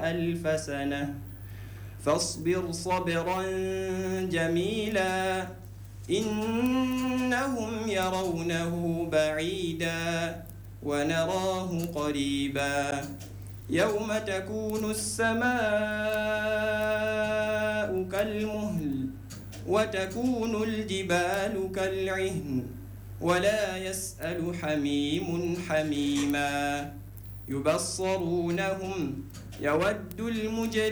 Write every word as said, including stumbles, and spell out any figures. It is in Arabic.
ألف سنة فاصبر صبرا جميلا إنهم يرونه بعيدا ونراه قريبا يوم تكون السماء كالمهل وتكون الجبال كالعهن ولا يسأل حميم حميما يبصرونهم يود المجرم